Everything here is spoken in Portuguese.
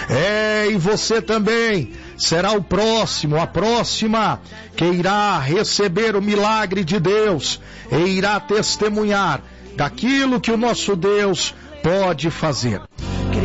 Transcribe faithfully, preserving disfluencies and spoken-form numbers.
É, e você também será o próximo, a próxima que irá receber o milagre de Deus e irá testemunhar daquilo que o nosso Deus pode fazer.